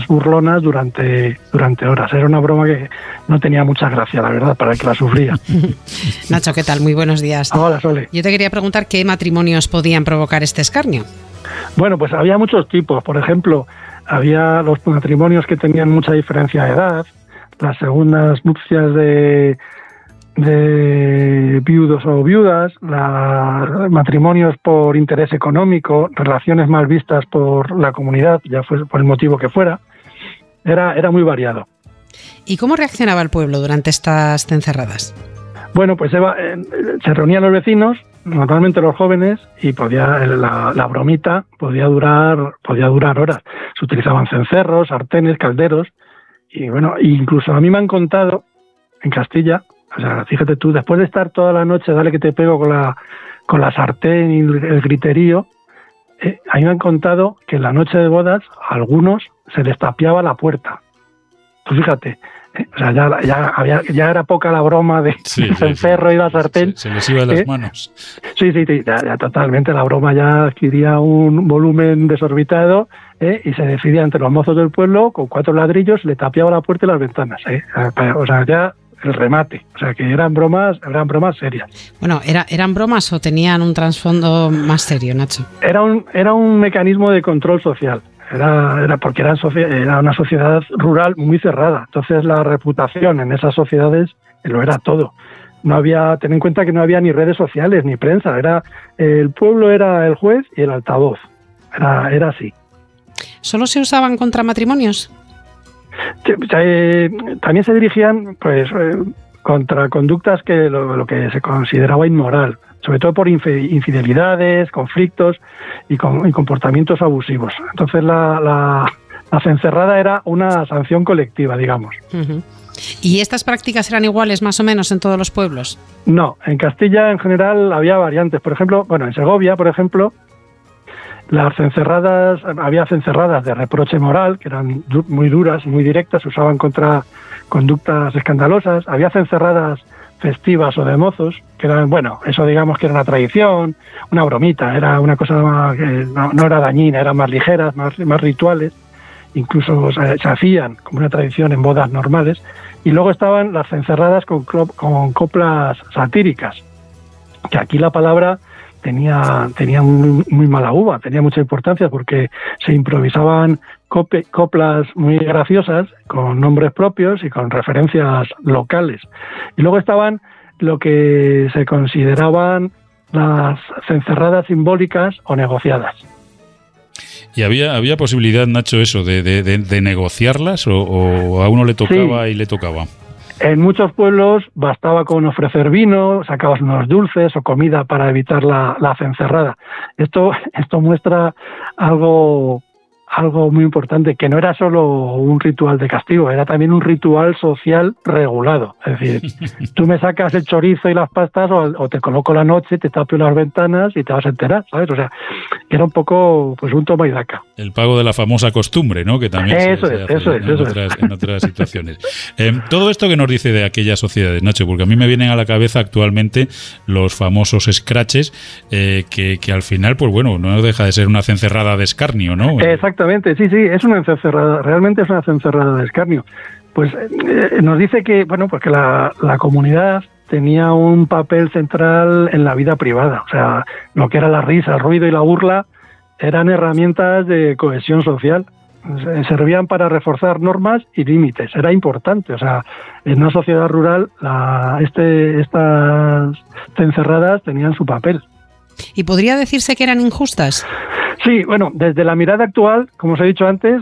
burlonas durante horas. Era una broma que no tenía mucha gracia, la verdad, para el que la sufría. Nacho, ¿qué tal? Muy buenos días. Hola, Sole. Yo te quería preguntar qué matrimonios podían provocar este escarnio. Bueno, pues había muchos tipos. Por ejemplo, había los matrimonios que tenían mucha diferencia de edad, las segundas nupcias de viudos o viudas, matrimonios por interés económico, relaciones mal vistas por la comunidad, ya fue por el motivo que fuera. Era muy variado. ¿Y cómo reaccionaba el pueblo durante estas cencerradas? Bueno, pues se reunían los vecinos, normalmente los jóvenes, y la bromita podía durar horas. Se utilizaban cencerros, sartenes, calderos, y bueno, incluso a mí me han contado en Castilla. O sea, fíjate tú, después de estar toda la noche, dale que te pego con la sartén y el griterío, a mí me han contado que en la noche de bodas a algunos se les tapiaba la puerta. Tú fíjate, o sea, ya era poca la broma de cencerro y la sartén. Se les iba de las manos. Sí, ya totalmente, la broma ya adquiría un volumen desorbitado, y se decidía entre los mozos del pueblo, con 4 ladrillos, le tapiaba la puerta y las ventanas. O sea, ya el remate, o sea que eran bromas serias. Bueno, ¿eran bromas o tenían un trasfondo más serio, Nacho? Era un mecanismo de control social, era porque era una sociedad rural muy cerrada, entonces la reputación en esas sociedades lo era todo. Ten en cuenta que no había ni redes sociales ni prensa, el pueblo era el juez y el altavoz, era así. ¿Solo se usaban contra matrimonios? También se dirigían contra conductas que lo que se consideraba inmoral, sobre todo por infidelidades, conflictos y comportamientos abusivos. Entonces la cencerrada era una sanción colectiva, digamos. Uh-huh. ¿Y estas prácticas eran iguales más o menos en todos los pueblos? No, en Castilla en general había variantes. Por ejemplo, en Segovia, por ejemplo, había cencerradas de reproche moral, que eran muy duras y muy directas, se usaban contra conductas escandalosas. Había cencerradas festivas o de mozos, que eran, eso digamos que era una tradición, una bromita, era una cosa que no era dañina, eran más ligeras, más rituales, incluso se hacían como una tradición en bodas normales. Y luego estaban las cencerradas con coplas satíricas, que aquí la palabra tenía muy mala uva, tenía mucha importancia porque se improvisaban coplas muy graciosas con nombres propios y con referencias locales. Y luego estaban lo que se consideraban las cencerradas simbólicas o negociadas. ¿Y había posibilidad, Nacho, eso, de negociarlas o a uno le tocaba? Sí. Y le tocaba? En muchos pueblos bastaba con ofrecer vino, sacabas unos dulces o comida para evitar la cencerrada. Esto muestra algo muy importante, que no era solo un ritual de castigo, era también un ritual social regulado. Es decir, tú me sacas el chorizo y las pastas o te coloco la noche, te tapio las ventanas y te vas a enterar, ¿sabes? O sea, era un poco un toma y daca. El pago de la famosa costumbre, ¿no? Que también eso se hace en otras situaciones. Todo esto que nos dice de aquellas sociedades, Nacho, porque a mí me vienen a la cabeza actualmente los famosos scratches, que al final, no deja de ser una cencerrada de escarnio, ¿no? Exactamente, sí, es una cencerrada, realmente es una cencerrada de escarnio. Pues nos dice que, que la comunidad tenía un papel central en la vida privada, o sea, lo que era la risa, el ruido y la burla eran herramientas de cohesión social, servían para reforzar normas y límites, era importante, o sea, en una sociedad rural estas cencerradas tenían su papel. ¿Y podría decirse que eran injustas? Sí, desde la mirada actual, como os he dicho antes,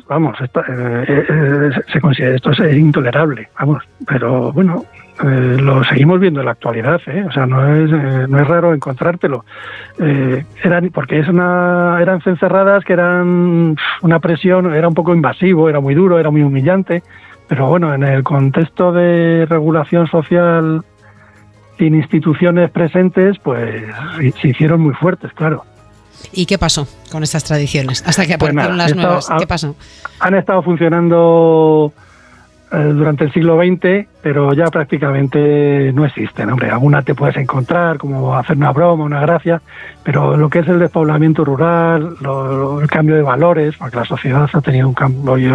se considera esto es intolerable, pero lo seguimos viendo en la actualidad, o sea, no es raro encontrártelo. Eran cencerradas que eran una presión, era un poco invasivo, era muy duro, era muy humillante, pero en el contexto de regulación social sin instituciones presentes, se hicieron muy fuertes, claro. ¿Y qué pasó con estas tradiciones? Hasta que aparecieron las nuevas. ¿Qué pasó? Han estado funcionando durante el siglo XX, pero ya prácticamente no existen. Hombre, alguna te puedes encontrar, como hacer una broma, una gracia, pero lo que es el despoblamiento rural, el cambio de valores, porque la sociedad ha tenido un cambio